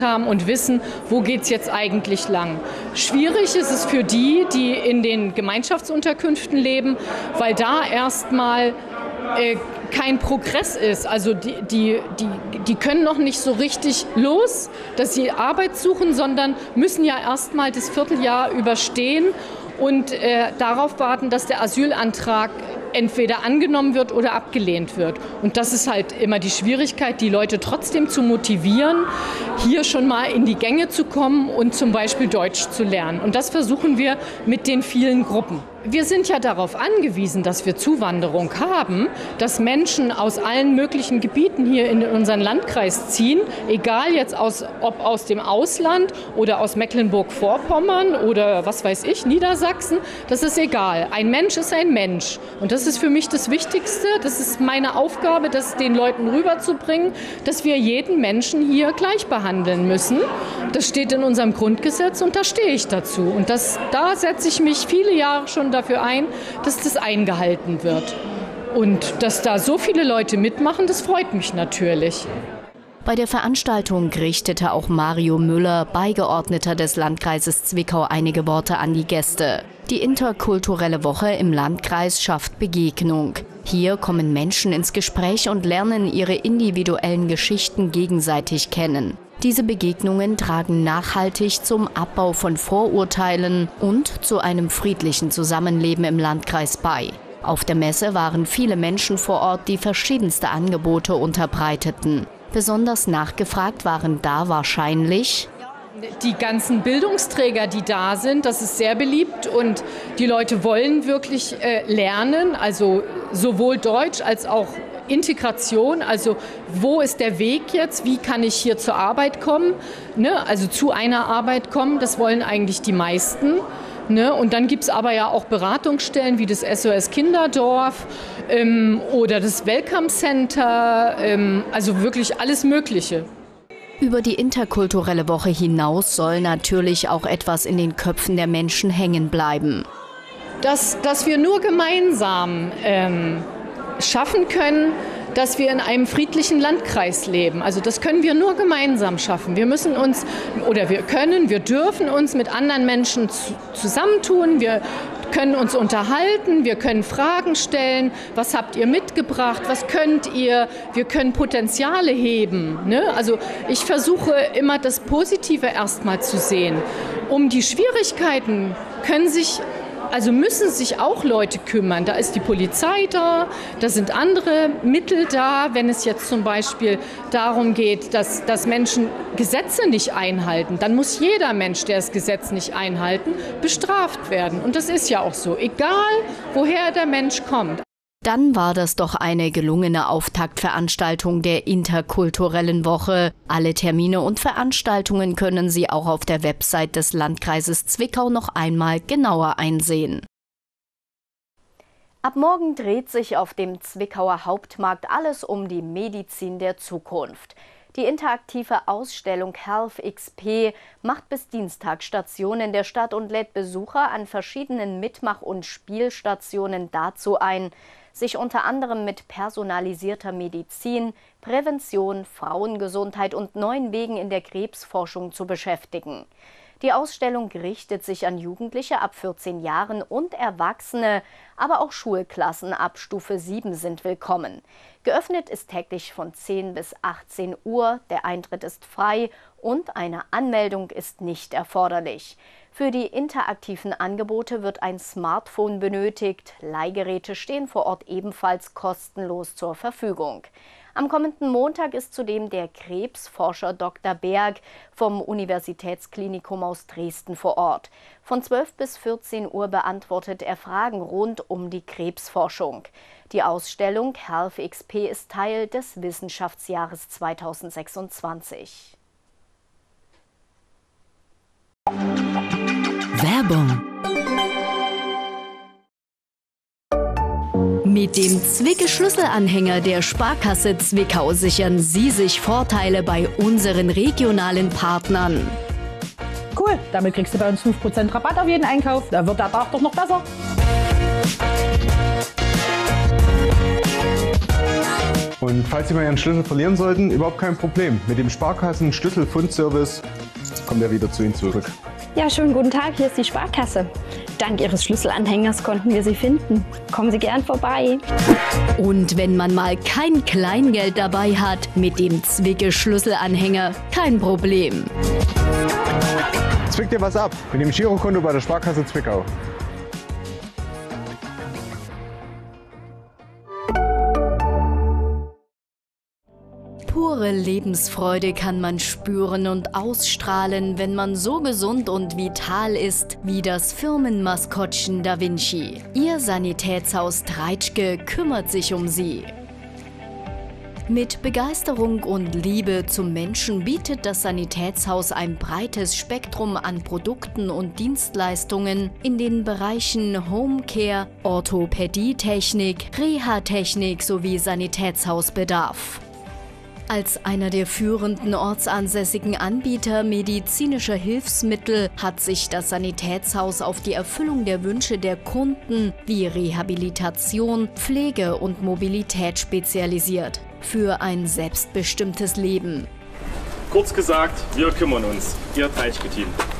haben und wissen, wo geht es jetzt eigentlich lang. Schwierig ist es für die, die in den Gemeinschaftsunterkünften leben, weil da erstmal kein Progress ist. Also die können noch nicht so richtig los, dass sie Arbeit suchen, sondern müssen ja erstmal das Vierteljahr überstehen und darauf warten, dass der Asylantrag entweder angenommen wird oder abgelehnt wird. Und das ist halt immer die Schwierigkeit, die Leute trotzdem zu motivieren, hier schon mal in die Gänge zu kommen und zum Beispiel Deutsch zu lernen. Und das versuchen wir mit den vielen Gruppen. Wir sind ja darauf angewiesen, dass wir Zuwanderung haben, dass Menschen aus allen möglichen Gebieten hier in unseren Landkreis ziehen, egal jetzt ob aus dem Ausland oder aus Mecklenburg-Vorpommern oder was weiß ich, Niedersachsen, das ist egal. Ein Mensch ist ein Mensch und das ist für mich das Wichtigste, das ist meine Aufgabe, das den Leuten rüberzubringen, dass wir jeden Menschen hier gleich behandeln müssen. Das steht in unserem Grundgesetz und da stehe ich dazu und da setze ich mich viele Jahre schon dafür ein, dass das eingehalten wird. Und dass da so viele Leute mitmachen, das freut mich natürlich. Bei der Veranstaltung richtete auch Mario Müller, Beigeordneter des Landkreises Zwickau, einige Worte an die Gäste. Die interkulturelle Woche im Landkreis schafft Begegnung. Hier kommen Menschen ins Gespräch und lernen ihre individuellen Geschichten gegenseitig kennen. Diese Begegnungen tragen nachhaltig zum Abbau von Vorurteilen und zu einem friedlichen Zusammenleben im Landkreis bei. Auf der Messe waren viele Menschen vor Ort, die verschiedenste Angebote unterbreiteten. Besonders nachgefragt waren da wahrscheinlich die ganzen Bildungsträger, die da sind. Das ist sehr beliebt und die Leute wollen wirklich lernen, also sowohl Deutsch als auch Integration, also wo ist der Weg jetzt, wie kann ich hier zur Arbeit kommen, ne? Also zu einer Arbeit kommen, das wollen eigentlich die meisten. Ne? Und dann gibt es aber ja auch Beratungsstellen wie das SOS Kinderdorf oder das Welcome Center, also wirklich alles Mögliche. Über die interkulturelle Woche hinaus soll natürlich auch etwas in den Köpfen der Menschen hängen bleiben. Dass wir nur gemeinsam schaffen können, dass wir in einem friedlichen Landkreis leben. Also das können wir nur gemeinsam schaffen. Wir müssen uns, oder wir dürfen uns mit anderen Menschen zusammentun. Wir können uns unterhalten, wir können Fragen stellen. Was habt ihr mitgebracht? Was könnt ihr? Wir können Potenziale heben. Ne? Also ich versuche immer das Positive erstmal zu sehen. Um die Schwierigkeiten müssen sich auch Leute kümmern. Da ist die Polizei da, da sind andere Mittel da, wenn es jetzt zum Beispiel darum geht, dass Menschen Gesetze nicht einhalten. Dann muss jeder Mensch, der das Gesetz nicht einhalten, bestraft werden. Und das ist ja auch so, egal woher der Mensch kommt. Dann war das doch eine gelungene Auftaktveranstaltung der interkulturellen Woche. Alle Termine und Veranstaltungen können Sie auch auf der Website des Landkreises Zwickau noch einmal genauer einsehen. Ab morgen dreht sich auf dem Zwickauer Hauptmarkt alles um die Medizin der Zukunft. Die interaktive Ausstellung Health XP macht bis Dienstag Stationen in der Stadt und lädt Besucher an verschiedenen Mitmach- und Spielstationen dazu ein, sich unter anderem mit personalisierter Medizin, Prävention, Frauengesundheit und neuen Wegen in der Krebsforschung zu beschäftigen. Die Ausstellung richtet sich an Jugendliche ab 14 Jahren und Erwachsene, aber auch Schulklassen ab Stufe 7 sind willkommen. Geöffnet ist täglich von 10 bis 18 Uhr, der Eintritt ist frei und eine Anmeldung ist nicht erforderlich. Für die interaktiven Angebote wird ein Smartphone benötigt. Leihgeräte stehen vor Ort ebenfalls kostenlos zur Verfügung. Am kommenden Montag ist zudem der Krebsforscher Dr. Berg vom Universitätsklinikum aus Dresden vor Ort. Von 12 bis 14 Uhr beantwortet er Fragen rund um die Krebsforschung. Die Ausstellung Health XP ist Teil des Wissenschaftsjahres 2026. Werbung. Mit dem Zwicke-Schlüsselanhänger der Sparkasse Zwickau sichern Sie sich Vorteile bei unseren regionalen Partnern. Cool, damit kriegst du bei uns 5% Rabatt auf jeden Einkauf. Da wird der Tag doch noch besser. Und falls Sie mal Ihren Schlüssel verlieren sollten, überhaupt kein Problem. Mit dem Sparkassen-Schlüsselfundservice kommt er wieder zu Ihnen zurück. Ja, schönen guten Tag, hier ist die Sparkasse. Dank Ihres Schlüsselanhängers konnten wir Sie finden. Kommen Sie gern vorbei. Und wenn man mal kein Kleingeld dabei hat, mit dem Zwicke-Schlüsselanhänger kein Problem. Zwickt dir was ab mit dem Girokonto bei der Sparkasse Zwickau. Pure Lebensfreude kann man spüren und ausstrahlen, wenn man so gesund und vital ist wie das Firmenmaskottchen Da Vinci. Ihr Sanitätshaus Treitschke kümmert sich um Sie. Mit Begeisterung und Liebe zum Menschen bietet das Sanitätshaus ein breites Spektrum an Produkten und Dienstleistungen in den Bereichen Homecare, Orthopädietechnik, Reha-Technik sowie Sanitätshausbedarf. Als einer der führenden ortsansässigen Anbieter medizinischer Hilfsmittel hat sich das Sanitätshaus auf die Erfüllung der Wünsche der Kunden wie Rehabilitation, Pflege und Mobilität spezialisiert. Für ein selbstbestimmtes Leben. Kurz gesagt, wir kümmern uns. Ihr Treitschke-Team.